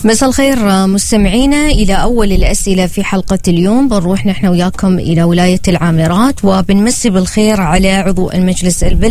مساء الخير مستمعينا، إلى أول الأسئلة في حلقة اليوم بنروح نحن وياكم إلى ولاية العامرات، وبنمسي بالخير على عضو المجلس البلدي